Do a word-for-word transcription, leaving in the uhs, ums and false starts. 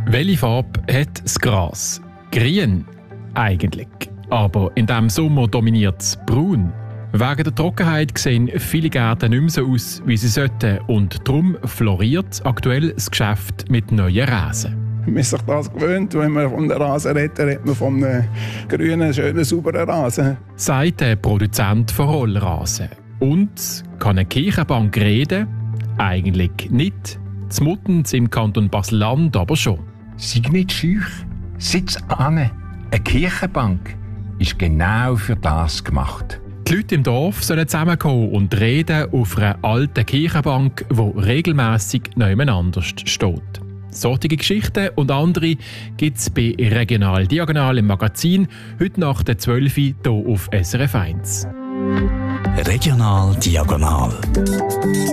Welche Farbe hat das Gras? Grün eigentlich. Aber in diesem Sommer dominiert es braun. Wegen der Trockenheit sehen viele Gärten nicht mehr so aus, wie sie sollten. Und darum floriert aktuell das Geschäft mit neuen Rasen. Man ist sich das gewöhnt, wenn man von einem Rasen redet, redet man von einem grünen, schönen, sauberen Rasen. Sagt der Produzent von Rollrasen. Und kann eine Kirchenbank reden? Eigentlich nicht. Zmuttens im Kanton Basel-Land aber schon. Sei nicht schüch, sitz an. Eine Kirchenbank ist genau für das gemacht. Die Leute im Dorf sollen zusammenkommen und reden auf einer alten Kirchenbank, die regelmässig nebeneinander steht. Solche Geschichten und andere gibt es bei Regional Diagonal im Magazin, heute nach der zwölf Uhr hier auf S R F eins. Regional Diagonal.